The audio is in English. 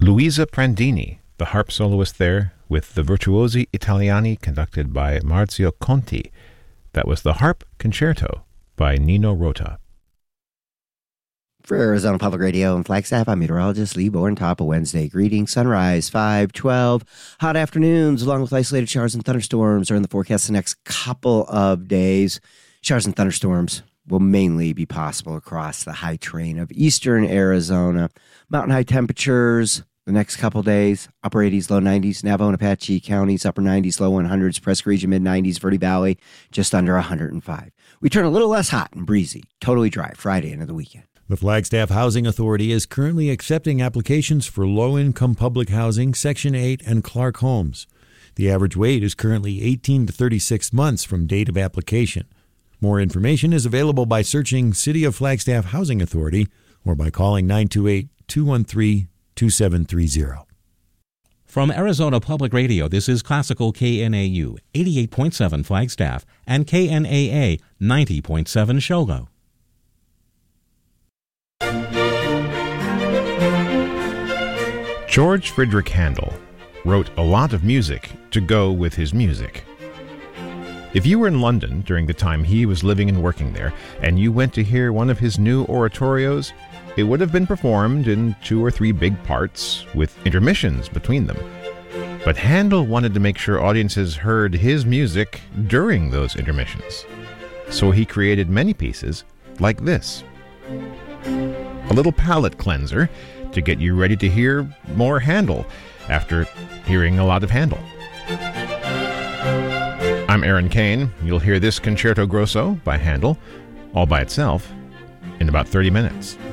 Luisa Prandini, the harp soloist there, with the Virtuosi Italiani conducted by Marzio Conti. That was the Harp Concerto by Nino Rota. For Arizona Public Radio and Flagstaff, I'm meteorologist Lee Bourne. Top of Wednesday. Greetings. Sunrise 5:12. Hot afternoons along with isolated showers and thunderstorms are in the forecast the next couple of days. Showers and thunderstorms will mainly be possible across the high terrain of eastern Arizona. Mountain high temperatures the next couple days, upper 80s, low 90s, Navajo and Apache counties, upper 90s, low 100s, Presque Region, mid-90s, Verde Valley, just under 105. We turn a little less hot and breezy, totally dry Friday into the weekend. The Flagstaff Housing Authority is currently accepting applications for low-income public housing, Section 8, and Clark homes. The average wait is currently 18 to 36 months from date of application. More information is available by searching City of Flagstaff Housing Authority or by calling 928-213-2730. From Arizona Public Radio, this is Classical KNAU 88.7 Flagstaff and KNAA 90.7 Shogo. George Friedrich Handel wrote a lot of music to go with his music. If you were in London during the time he was living and working there, and you went to hear one of his new oratorios, it would have been performed in 2 or 3 big parts, with intermissions between them. But Handel wanted to make sure audiences heard his music during those intermissions. So he created many pieces like this. A little palate cleanser to get you ready to hear more Handel after hearing a lot of Handel. I'm Aaron Kane. You'll hear this Concerto Grosso by Handel all by itself in about 30 minutes.